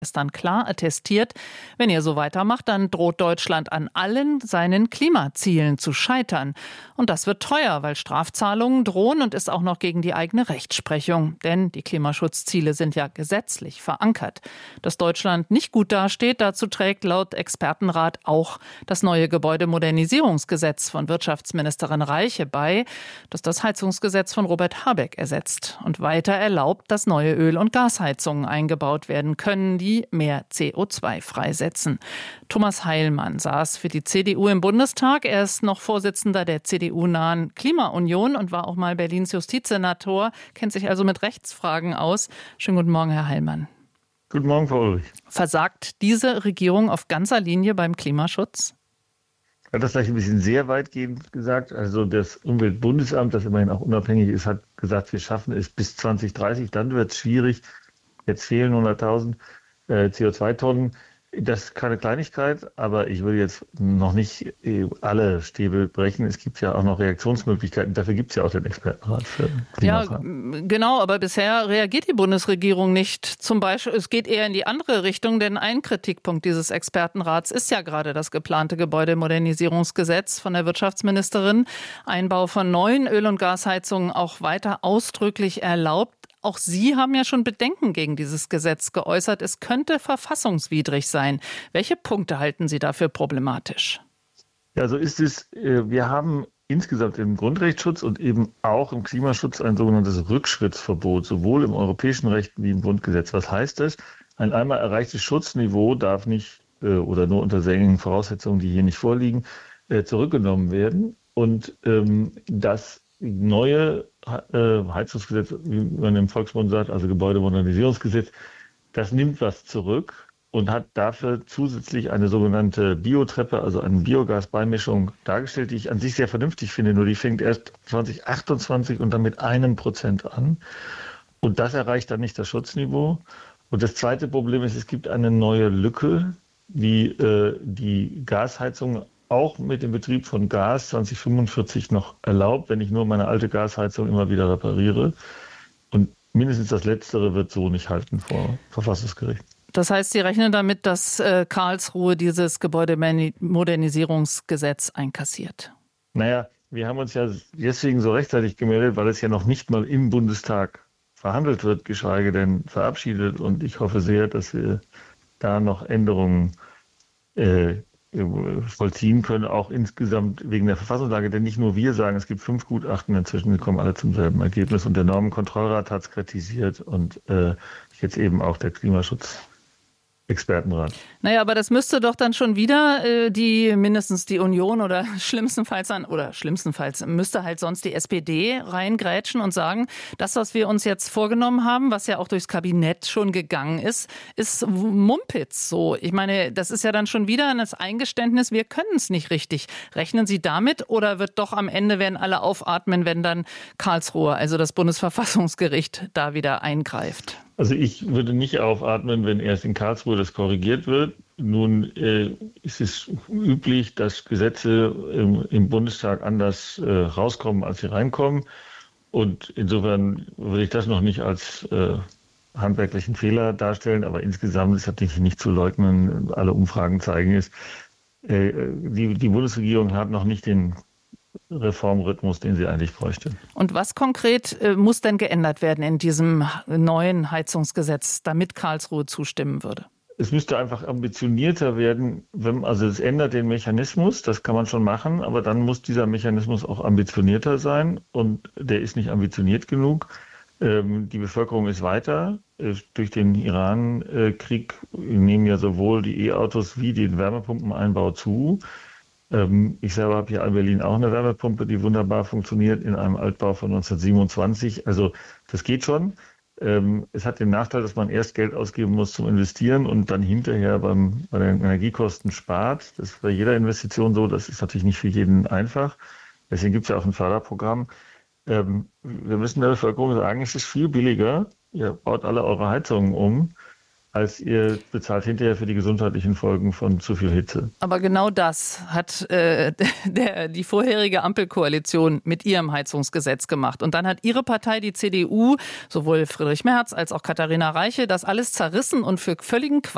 Dann klar attestiert, wenn ihr so weitermacht, dann droht Deutschland an allen seinen Klimazielen zu scheitern. Und das wird teuer, weil Strafzahlungen drohen und ist auch noch gegen die eigene Rechtsprechung. Denn die Klimaschutzziele sind ja gesetzlich verankert. Dass Deutschland nicht gut dasteht, dazu trägt laut Expertenrat auch das neue Gebäudemodernisierungsgesetz von Wirtschaftsministerin Reiche bei, das das Heizungsgesetz von Robert Habeck ersetzt und weiter erlaubt, dass neue Öl- und Gasheizungen eingebaut werden können, die mehr CO2 freisetzen. Thomas Heilmann saß für die CDU im Bundestag. Er ist noch Vorsitzender der CDU-nahen Klimaunion und war auch mal Berlins Justizsenator, kennt sich also mit Rechtsfragen aus. Schönen guten Morgen, Herr Heilmann. Guten Morgen, Frau Ulrich. Versagt diese Regierung auf ganzer Linie beim Klimaschutz? Ich habe das vielleicht ein bisschen sehr weitgehend gesagt. Also das Umweltbundesamt, das immerhin auch unabhängig ist, hat gesagt, wir schaffen es bis 2030. Dann wird es schwierig. Jetzt fehlen 100.000 CO2-Tonnen. Das ist keine Kleinigkeit, aber ich will jetzt noch nicht alle Stäbe brechen. Es gibt ja auch noch Reaktionsmöglichkeiten. Dafür gibt es ja auch den Expertenrat für Klimafragen. Ja, genau, aber bisher reagiert die Bundesregierung nicht. Zum Beispiel, es geht eher in die andere Richtung, denn ein Kritikpunkt dieses Expertenrats ist ja gerade das geplante Gebäudemodernisierungsgesetz von der Wirtschaftsministerin. Einbau von neuen Öl- und Gasheizungen auch weiter ausdrücklich erlaubt. Auch Sie haben ja schon Bedenken gegen dieses Gesetz geäußert. Es könnte verfassungswidrig sein. Welche Punkte halten Sie dafür problematisch? Ja, so ist es. Wir haben insgesamt im Grundrechtsschutz und eben auch im Klimaschutz ein sogenanntes Rückschrittsverbot, sowohl im europäischen Recht wie im Grundgesetz. Was heißt das? Ein einmal erreichtes Schutzniveau darf nicht oder nur unter sehr engen Voraussetzungen, die hier nicht vorliegen, zurückgenommen werden. Und das neue Heizungsgesetz, wie man im Volksmund sagt, also Gebäudemodernisierungsgesetz, das nimmt was zurück und hat dafür zusätzlich eine sogenannte Biotreppe, also eine Biogasbeimischung dargestellt, die ich an sich sehr vernünftig finde, nur die fängt erst 2028 und dann mit 1% an. Und das erreicht dann nicht das Schutzniveau. Und das zweite Problem ist, es gibt eine neue Lücke, die die Gasheizung auch mit dem Betrieb von Gas 2045 noch erlaubt, wenn ich nur meine alte Gasheizung immer wieder repariere. Und mindestens das Letztere wird so nicht halten vor Verfassungsgericht. Das heißt, Sie rechnen damit, dass Karlsruhe dieses Gebäudemodernisierungsgesetz einkassiert? Naja, wir haben uns ja deswegen so rechtzeitig gemeldet, weil es ja noch nicht mal im Bundestag verhandelt wird, geschweige denn verabschiedet. Und ich hoffe sehr, dass wir da noch Änderungen vollziehen können, auch insgesamt wegen der Verfassungslage. Denn nicht nur wir sagen, es gibt 5 Gutachten inzwischen, die kommen alle zum selben Ergebnis. Und der Normenkontrollrat hat es kritisiert und jetzt eben auch der Klimaschutzexpertenrat. Naja, aber das müsste doch dann schon wieder mindestens die Union oder schlimmstenfalls müsste halt sonst die SPD reingrätschen und sagen, das, was wir uns jetzt vorgenommen haben, was ja auch durchs Kabinett schon gegangen ist Mumpitz so. Ich meine, das ist ja dann schon wieder ein Eingeständnis, wir können es nicht richtig. Rechnen Sie damit oder wird doch am Ende werden alle aufatmen, wenn dann Karlsruhe, also das Bundesverfassungsgericht, da wieder eingreift? Also ich würde nicht aufatmen, wenn erst in Karlsruhe das korrigiert wird. Nun ist es üblich, dass Gesetze im Bundestag anders rauskommen, als sie reinkommen. Und insofern würde ich das noch nicht als handwerklichen Fehler darstellen. Aber insgesamt ist natürlich nicht zu leugnen, alle Umfragen zeigen es. Die Bundesregierung hat noch nicht den Reformrhythmus, den sie eigentlich bräuchte. Und was konkret muss denn geändert werden in diesem neuen Heizungsgesetz, damit Karlsruhe zustimmen würde? Es müsste einfach ambitionierter werden, also es ändert den Mechanismus, das kann man schon machen, aber dann muss dieser Mechanismus auch ambitionierter sein und der ist nicht ambitioniert genug. Die Bevölkerung ist weiter. Durch den Iran-Krieg nehmen ja sowohl die E-Autos wie den Wärmepumpeneinbau zu. Ich selber habe hier in Berlin auch eine Wärmepumpe, die wunderbar funktioniert in einem Altbau von 1927. Also das geht schon. Es hat den Nachteil, dass man erst Geld ausgeben muss zum Investieren und dann hinterher bei den Energiekosten spart. Das ist bei jeder Investition so. Das ist natürlich nicht für jeden einfach. Deswegen gibt es ja auch ein Förderprogramm. Wir müssen der Bevölkerung sagen, es ist viel billiger. Ihr baut alle eure Heizungen um, als ihr bezahlt hinterher für die gesundheitlichen Folgen von zu viel Hitze. Aber genau das hat die vorherige Ampelkoalition mit ihrem Heizungsgesetz gemacht. Und dann hat ihre Partei, die CDU, sowohl Friedrich Merz als auch Katharina Reiche, das alles zerrissen und für völligen Quatsch